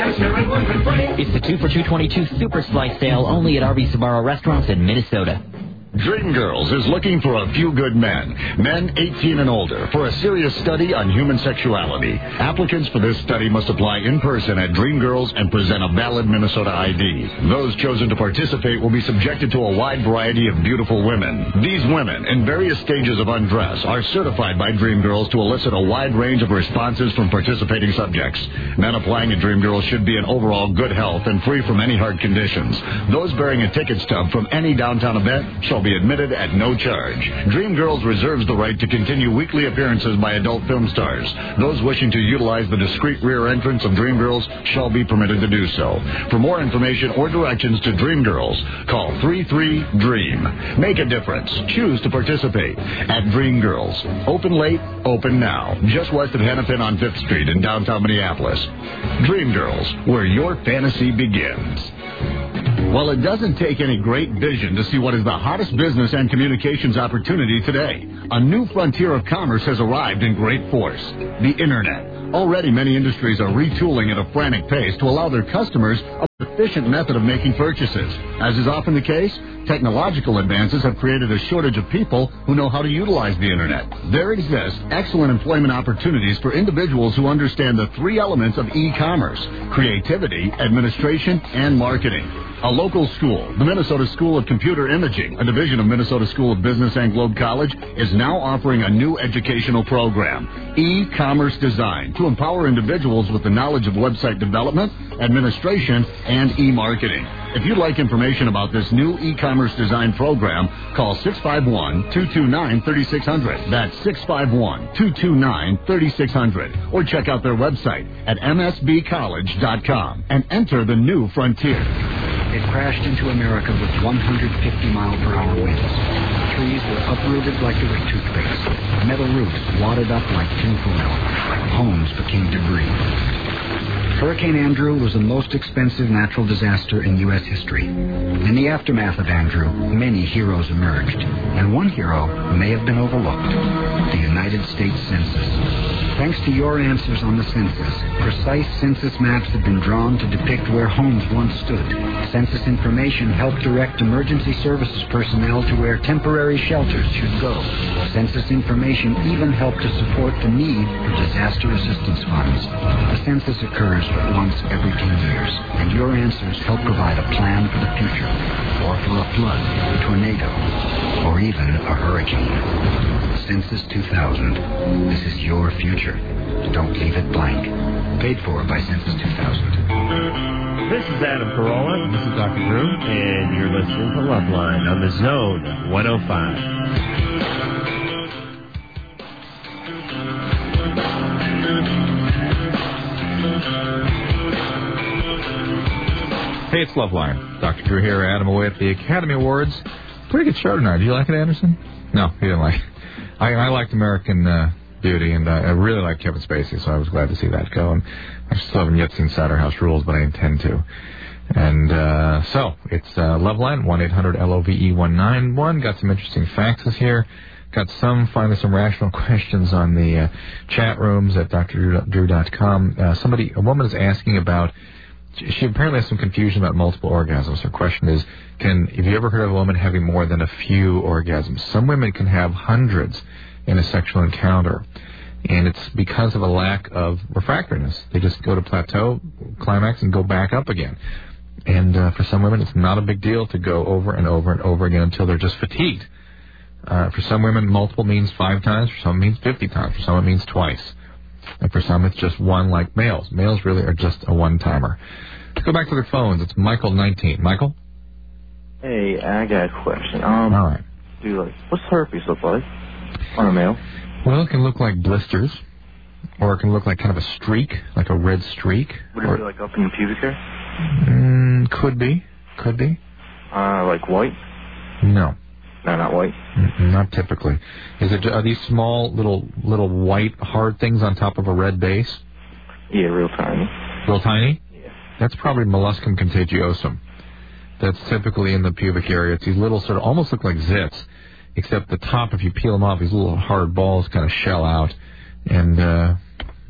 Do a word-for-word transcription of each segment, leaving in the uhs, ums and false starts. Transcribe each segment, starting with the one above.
It's the two for two twenty-two Super Slice sale only at Arby's Sbarro restaurants in Minnesota. Dream Girls is looking for a few good men, men eighteen and older, for a serious study on human sexuality. Applicants for this study must apply in person at Dream Girls and present a valid Minnesota I D. Those chosen to participate will be subjected to a wide variety of beautiful women. These women, in various stages of undress, are certified by Dream Girls to elicit a wide range of responses from participating subjects. Men applying at Dream Girls should be in overall good health and free from any heart conditions. Those bearing a ticket stub from any downtown event shall be admitted at no charge. Dream Girls reserves the right to continue weekly appearances by adult film stars. Those wishing to utilize the discreet rear entrance of Dream Girls shall be permitted to do so. For more information or directions to Dream Girls, call three three DREAM. Make a difference. Choose to participate at Dream Girls. Open late, open now. Just west of Hennepin on fifth Street in downtown Minneapolis. Dream Girls, where your fantasy begins. Well, it doesn't take any great vision to see what is the hottest business and communications opportunity today. A new frontier of commerce has arrived in great force, the Internet. Already many industries are retooling at a frantic pace to allow their customers a efficient method of making purchases. As is often the case, technological advances have created a shortage of people who know how to utilize the Internet. There exist excellent employment opportunities for individuals who understand the three elements of e-commerce: creativity, administration, and marketing. A local school, the Minnesota School of Computer Imaging, a division of Minnesota School of Business and Globe College, is now offering a new educational program, E-Commerce Design, to empower individuals with the knowledge of website development, administration, and e-marketing. If you'd like information about this new e-commerce design program, call six five one, two two nine, three six zero zero. That's six five one, two two nine, three six zero zero. Or check out their website at m s b college dot com and enter the new frontier. It crashed into America with one hundred fifty mile per hour winds. Trees were uprooted like they were toothpicks. Metal roofs wadded up like tinfoil. Homes became debris. Hurricane Andrew was the most expensive natural disaster in U S history. In the aftermath of Andrew, many heroes emerged, and one hero may have been overlooked: the United States Census. Thanks to your answers on the census, precise census maps have been drawn to depict where homes once stood. Census information helped direct emergency services personnel to where temporary shelters should go. Census information even helped to support the need for disaster assistance funds. The census occurs but once every ten years, and your answers help provide a plan for the future, or for a flood, a tornado, or even a hurricane. Census two thousand. This is your future. Don't leave it blank. Paid for by Census two thousand. This is Adam Carolla. This is Doctor Drew, and you're listening to Loveline on the Zone one oh five. Hey, it's Loveline. Doctor Drew here, Adam away at the Academy Awards. Pretty good show tonight. Do you like it, Anderson? No, he didn't like it. I, I liked American uh, Beauty, and uh, I really liked Kevin Spacey, so I was glad to see that go. And I still haven't yet seen Cider House Rules, but I intend to. And uh, so, it's uh, Loveline, one eight hundred L O V E one nine one. Got some interesting faxes here. Got some, finally, some rational questions on the uh, chat rooms at d r drew dot com. Uh, somebody, a woman is asking about, she apparently has some confusion about multiple orgasms. Her question is, can, have you ever heard of a woman having more than a few orgasms? Some women can have hundreds in a sexual encounter, and it's because of a lack of refractoriness. They just go to plateau, climax, and go back up again. And uh, for some women, it's not a big deal to go over and over and over again until they're just fatigued. Uh, for some women, multiple means five times. For some, it means fifty times. For some, it means twice. And for some, it's just one, like males. Males really are just a one-timer. Let's go back to the phones. It's Michael, nineteen. Michael? Hey, I got a question. Um, All right. Do like, what's herpes look like on a male? Well, it can look like blisters, or it can look like kind of a streak, like a red streak. Would it or, be like up in the pubic hair? Mm, could be. Could be. Uh, like white? No. No, not white. Mm-mm, not typically. Is it? Are these small little little white hard things on top of a red base? Yeah, real tiny. Real tiny? Yeah. That's probably molluscum contagiosum. That's typically in the pubic area. It's these little sort of almost look like zits, except the top, if you peel them off, these little hard balls kind of shell out, and uh,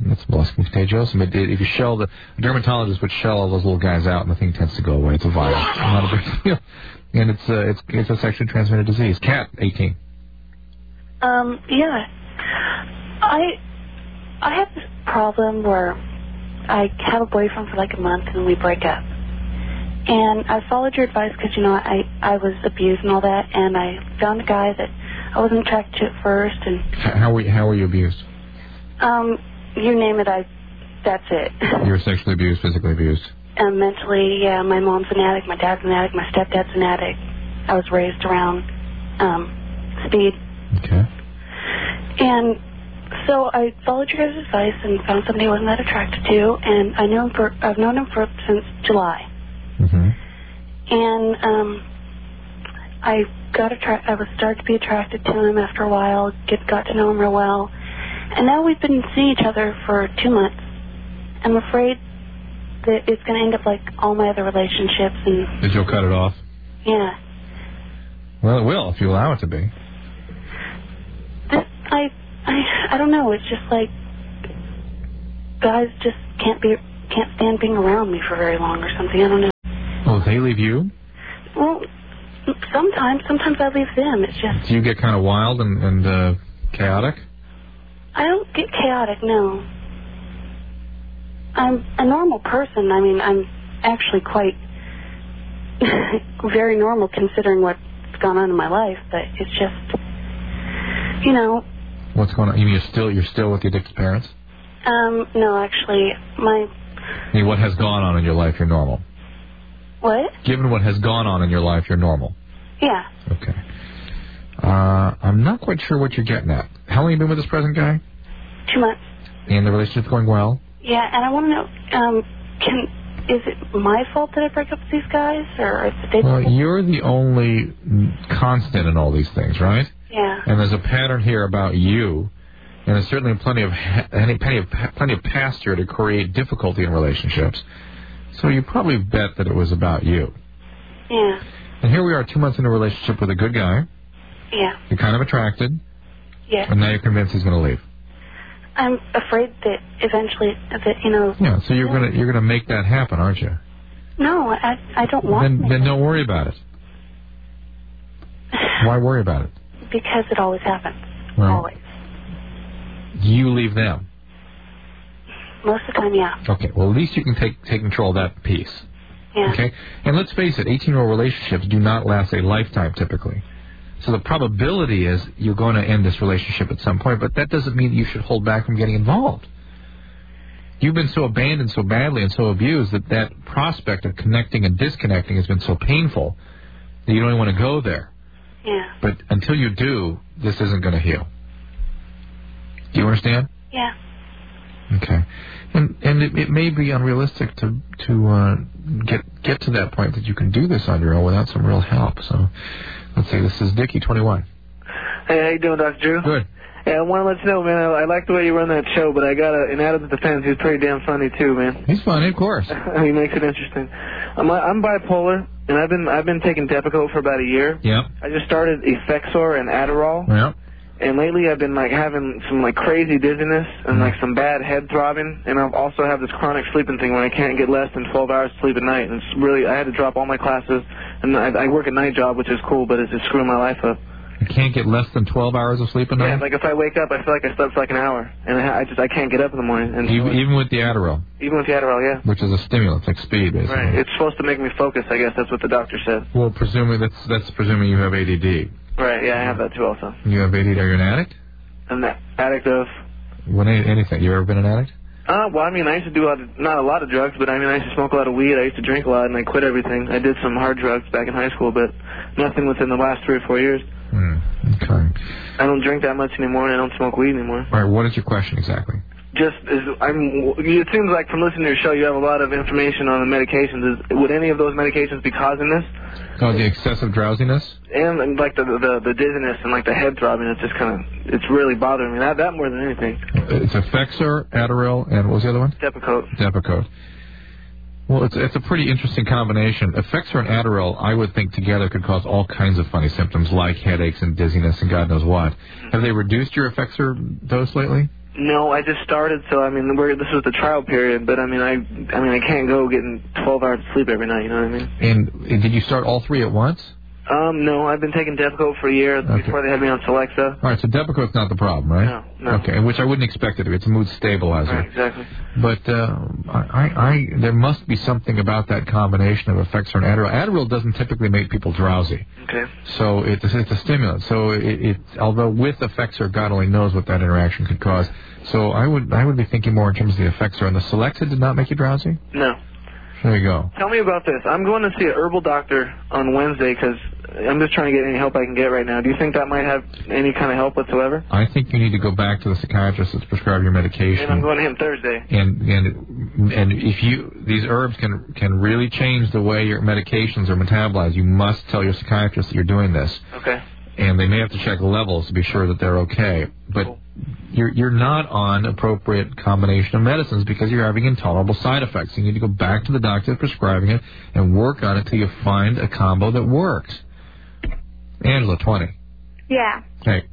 That's molluscum contagiosum. It, it, if you shell the a dermatologist would shell all those little guys out, and the thing tends to go away. It's a virus, not a big deal, and it's uh, it's it's a sexually transmitted disease. Cat, eighteen. Um, yeah, I I have this problem where I have a boyfriend for like a month and we break up. And I followed your advice because, you know, I, I was abused and all that, and I found a guy that I wasn't attracted to at first. And How were you, how were you abused? Um, you name it, I, that's it. You were sexually abused, physically abused? Um, mentally, yeah, my mom's an addict, my dad's an addict, my stepdad's an addict. I was raised around um, speed. Okay. And so I followed your guys' advice and found somebody I wasn't that attracted to, and I knew him for, I've known him for since July. Mm-hmm. And um, I got attra- I was started to be attracted to him after a while, get got to know him real well, and now we've been seeing each other for two months. I'm afraid that it's going to end up like all my other relationships, and That you'll cut it off? yeah. Well, it will if you allow it to be. This I I I don't know. It's just like guys just can't be can't stand being around me for very long or something. I don't know. Oh, they leave you? Well, sometimes. Sometimes I leave them. It's just... Do you get kind of wild and, and uh, chaotic? I don't get chaotic, no. I'm a normal person. I mean, I'm actually quite very normal considering what's gone on in my life, but it's just, you know... What's going on? You mean you're still, you're still with the addicted parents? Um, no, actually, my... I mean, what has gone on in your life, you're normal? What? Given what has gone on in your life, you're normal. Yeah. Okay. Uh, I'm not quite sure what you're getting at. How long have you been with this present guy? Two months. And the relationship's going well? Yeah, and I want to know, um, can is it my fault that I break up with these guys, or is it... Well, you're the only constant in all these things, right? Yeah. And there's a pattern here about you, and there's certainly plenty of ha- plenty of plenty of past here to create difficulty in relationships. So you probably bet that it was about you. Yeah. And here we are, two months in a relationship with a good guy. Yeah. You're kind of attracted. Yeah. And now you're convinced he's going to leave. I'm afraid that eventually, that, you know... Yeah, so you're going to you're gonna make that happen, aren't you? No, I, I don't want Then, then don't worry about it. Why worry about it? Because it always happens. Well, always. You leave them. Most of the time, yeah. Okay, well, at least you can take take control of that piece. Yeah. Okay? And let's face it, eighteen-year-old relationships do not last a lifetime, typically. So the probability is you're going to end this relationship at some point, but that doesn't mean you should hold back from getting involved. You've been so abandoned so badly and so abused that that prospect of connecting and disconnecting has been so painful that you don't even want to go there. Yeah. But until you do, this isn't going to heal. Do you understand? Yeah. Okay. And and it, it may be unrealistic to to uh, get get to that point that you can do this on your own without some real help. So let's see. This is Dickie, twenty-one. Hey, how you doing, Doctor Drew? Good. Yeah, I want to let you know, man, I, I like the way you run that show, but I got to, in Adam's defense, he's pretty damn funny, too, man. He's funny, of course. He makes it interesting. I'm, I'm bipolar, and I've been I've been taking Depakote for about a year. Yep. I just started Effexor and Adderall. Yep. And lately I've been, like, having some, like, crazy dizziness and, like, some bad head throbbing. And I also have this chronic sleeping thing where I can't get less than twelve hours sleep at night. And it's really, I had to drop all my classes. And I, I work a night job, which is cool, but it's just screwing my life up. You can't get less than twelve hours of sleep a night? Yeah, like, if I wake up, I feel like I slept for, like, an hour. And I, I just, I can't get up in the morning. And Even, so, even with the Adderall? Even with the Adderall, yeah. Which is a stimulant, like speed, basically. Right. It's supposed to make me focus, I guess. That's what the doctor said. Well, presuming that's, that's presuming you have A D D. Right, yeah, I have that, too, also. You have A D D. Are you an addict? I'm an addict of... What, anything. You ever been an addict? Uh, well, I mean, I used to do a lot of, not a lot of drugs, but I mean, I used to smoke a lot of weed. I used to drink a lot, and I quit everything. I did some hard drugs back in high school, but nothing within the last three or four years. Hmm. Okay. I don't drink that much anymore, and I don't smoke weed anymore. All right, what is your question exactly? Just, is, I'm, it seems like from listening to your show, you have a lot of information on the medications. Is, would any of those medications be causing this? Oh, the excessive drowsiness? And, and like the, the the dizziness and like the head throbbing, it's just kind of, it's really bothering me. That, that more than anything. It's Effexor, Adderall, and what was the other one? Depakote. Depakote. Well, it's it's a pretty interesting combination. Effexor and Adderall, I would think together could cause all kinds of funny symptoms like headaches and dizziness and God knows what. Have they reduced your Effexor dose lately? No, I just started, so I mean, we're, this was the trial period. But I mean, I, I mean, I can't go getting twelve hours of sleep every night. You know what I mean? And, and did you start all three at once? Um, no, I've been taking Depakote for a year Okay. before they had me on Celexa. All right, so Depakote's not the problem, right? No, no. Okay, which I wouldn't expect it to be. It's a mood stabilizer. Right, exactly. But uh, I, I, there must be something about that combination of Effexor and Adderall. Adderall doesn't typically make people drowsy. Okay. So it's, it's a stimulant. So it, it, although with Effexor, God only knows what that interaction could cause. So I would, I would be thinking more in terms of the Effexor. And the Celexa did not make you drowsy? No. There you go. Tell me about this. I'm going to see an herbal doctor on Wednesday because I'm just trying to get any help I can get right now. Do you think that might have any kind of help whatsoever? I think you need to go back to the psychiatrist that's prescribed your medication. And I'm going to him Thursday. And and and if you these herbs can can really change the way your medications are metabolized, you must tell your psychiatrist that you're doing this. Okay. And they may have to check levels to be sure that they're okay. But Cool. you're you're not on appropriate combination of medicines because you're having intolerable side effects. You need to go back to the doctor prescribing it and work on it till you find a combo that works. Angela, twenty. Yeah. Hey.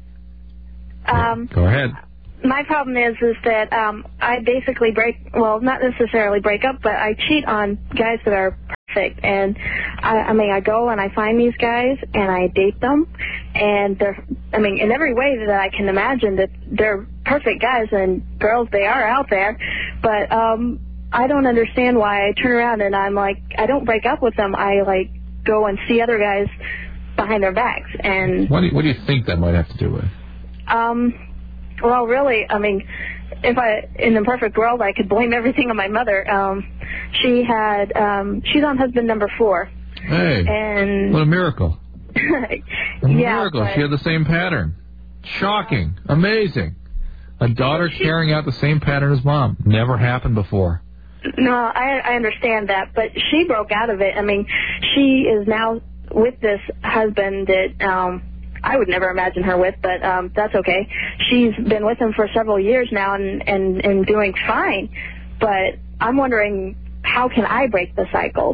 Um, Go ahead. My problem is is that um, I basically break, well, not necessarily break up, but I cheat on guys that are perfect. And I, I mean, I go and I find these guys and I date them, and they're, I mean, in every way that I can imagine that they're perfect guys and girls. They are out there, but um, I don't understand why I turn around and I'm like, I don't break up with them. I like go and see other guys behind their backs. And What do you, what do you think that might have to do with? um. Well, really, I mean, if I, in the perfect world, I could blame everything on my mother. Um, she had, um, she's on husband number four. Hey, And what a miracle. A yeah, miracle. but- She had the same pattern. Shocking. Amazing. A daughter carrying out the same pattern as mom. Never happened before. No, I, I understand that, but she broke out of it. I mean, she is now with this husband that um, I would never imagine her with, but um, that's okay. She's been with him for several years now and, and, and doing fine, but I'm wondering, how can I break the cycle?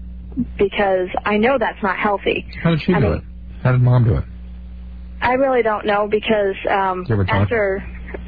Because I know that's not healthy. How did she I do mean, it? How did mom do it? I really don't know because um, Did you ever talk? after,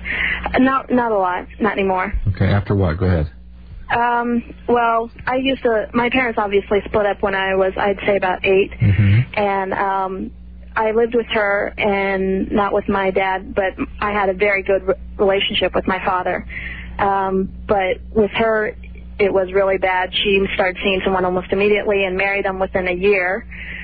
not, not a lot, not anymore. Okay, after what? Go ahead. Um, well, I used to, my parents obviously split up when I was, I'd say about eight. Mm-hmm. And um, I lived with her and not with my dad, but I had a very good re- relationship with my father. Um, but with her, it was really bad. She started seeing someone almost immediately and married him within a year.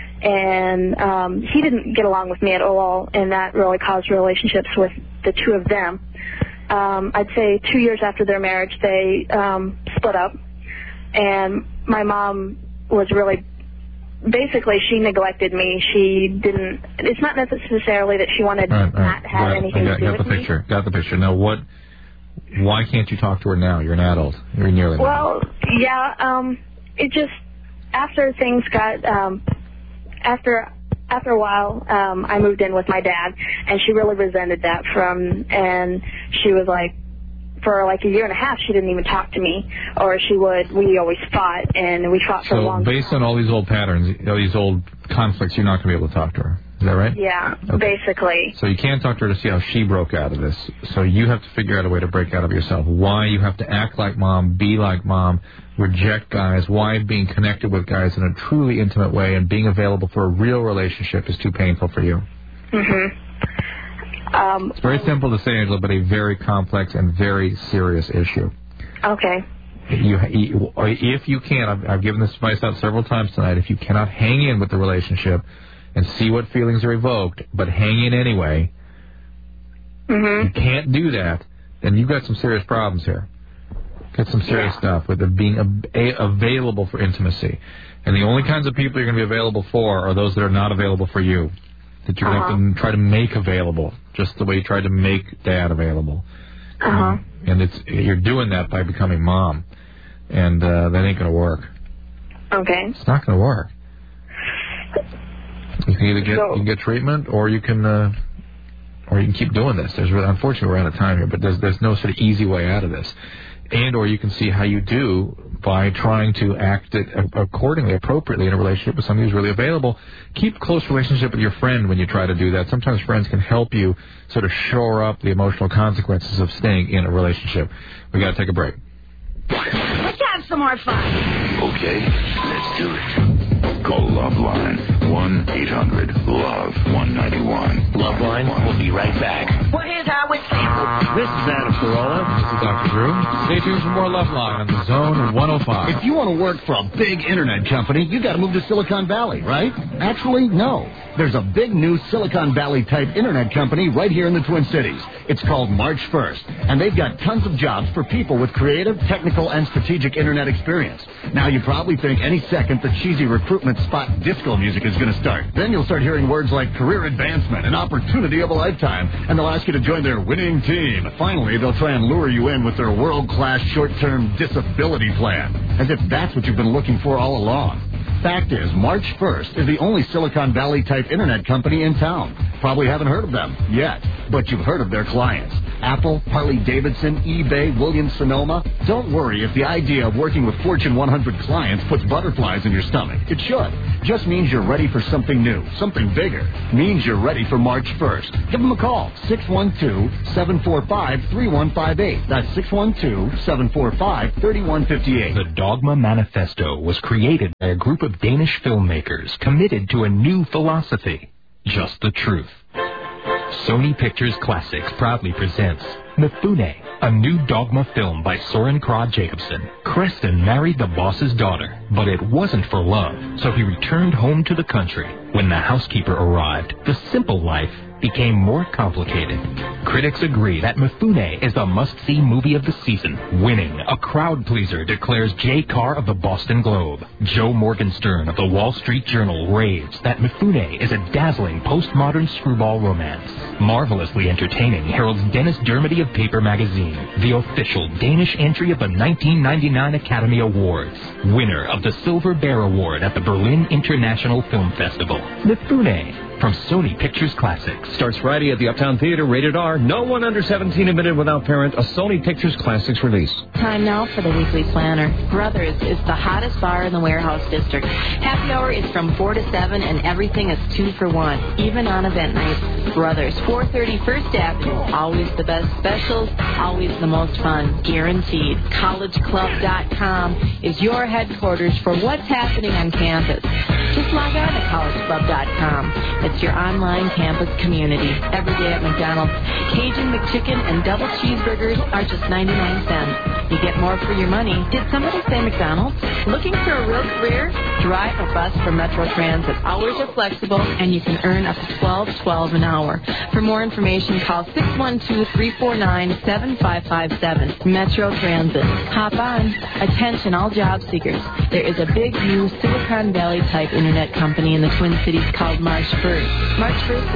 And um, he didn't get along with me at all, and that really caused relationships with the two of them. Um, I'd say two years after their marriage, they um, split up, and my mom was really, basically, she neglected me. She didn't, it's not necessarily that she wanted All right, all not right. to have Got, anything got, to do got with the me. picture. Got the picture. Now, what? Why can't you talk to her now? You're an adult. You're nearly an adult. Well, yeah, um, it just, after things got, um, after after a while, um, I moved in with my dad, and she really resented that from, and she was like, for like a year and a half, she didn't even talk to me, or she would, we always fought, and we fought for a So, long based time. on all these old patterns, all these old conflicts, you're not going to be able to talk to her. Is that right? Yeah, Okay. basically. So you can't talk to her to see how she broke out of this. So you have to figure out a way to break out of yourself. Why you have to act like mom, be like mom, reject guys, why being connected with guys in a truly intimate way and being available for a real relationship is too painful for you. Mm-hmm. Um, It's very simple to say, Angela, but a very complex and very serious issue. okay. You, you- if you can, I've, I've given this advice out several times tonight, if you cannot hang in with the relationship and see what feelings are evoked, but hang in anyway, Mm-hmm. you can't do that, then you've got some serious problems here. Got some serious Yeah. stuff with it being ab- a- available for intimacy. And the only kinds of people you're going to be available for are those that are not available for you, that you're Uh-huh. going to try to make available, just the way you tried to make Dad available. Uh-huh. And it's you're doing that by becoming mom. And uh, that ain't going to work. Okay. It's not going to work. You can either get So- you can get treatment, or you can uh, or you can keep doing this. There's really, unfortunately we're out of time here, but there's there's no sort of easy way out of this. And or you can see how you do by trying to act it accordingly, appropriately in a relationship with somebody who's really available. Keep a close relationship with your friend when you try to do that. Sometimes friends can help you sort of shore up the emotional consequences of staying in a relationship. We got to take a break. Let's have some more fun. Okay, let's do it. Call Loveline, one eight hundred love one ninety-one. Loveline, we'll be right back. Well, here's how it's sampled. This is Adam Carolla. This is Doctor Drew. Stay tuned for more Loveline on the Zone one oh five. If you want to work for a big internet company, you got to move to Silicon Valley, right? Actually, no. There's a big new Silicon Valley-type internet company right here in the Twin Cities. It's called March first, and they've got tons of jobs for people with creative, technical, and strategic internet experience. Now, you probably think any second the cheesy recruitment spot disco music is going to start. Then you'll start hearing words like career advancement and opportunity of a lifetime, and they'll ask you to join their winning team. Finally, they'll try and lure you in with their world-class short-term disability plan, as if that's what you've been looking for all along. Fact is, March first is the only Silicon Valley-type internet company in town. Probably haven't heard of them yet, but you've heard of their clients. Apple, Harley-Davidson, eBay, Williams-Sonoma. Don't worry if the idea of working with Fortune one hundred clients puts butterflies in your stomach. It should. Just means you're ready for something new, something bigger. Means you're ready for March first. Give them a call, six one two, seven four five, three one five eight. That's six one two, seven four five, three one five eight. The Dogma Manifesto was created by a group of Danish filmmakers committed to a new philosophy, just the truth. Sony Pictures Classics proudly presents Mifune, a new Dogma film by Soren Krog Jacobsen. Creston married the boss's daughter, but it wasn't for love, so he returned home to the country. When the housekeeper arrived, the simple life became more complicated. Critics agree that Mifune is the must-see movie of the season. Winning, a crowd pleaser, declares Jay Carr of the Boston Globe. Joe Morgenstern of the Wall Street Journal raves that Mifune is a dazzling postmodern screwball romance. Marvelously entertaining heralds Dennis Dermody of Paper Magazine, the official Danish entry of the nineteen ninety-nine Academy Awards. Winner of the Silver Bear Award at the Berlin International Film Festival. Mifune, from Sony Pictures Classics. Starts Friday at the Uptown Theater, rated R. No one under seventeen admitted without parent. A Sony Pictures Classics release. Time now for the Weekly Planner. Brothers is the hottest bar in the Warehouse District. Happy hour is from four to seven, and everything is two for one, even on event nights. Brothers, four thirty First Avenue. Always the best specials, always the most fun, guaranteed. college club dot com is your headquarters for what's happening on campus. Just log on to college club dot com. It's your online campus community. Every day at McDonald's, Cajun McChicken and double cheeseburgers are just ninety-nine cents. You get more for your money. Did somebody say McDonald's? Looking for a real career? Drive a bus for Metro Transit. Hours are flexible, and you can earn up to twelve twelve an hour. For more information, call six one two, three four nine, seven five five seven. Metro Transit. Hop on. Attention, all job seekers. There is a big new Silicon Valley-type internet company in the Twin Cities called March first. March first is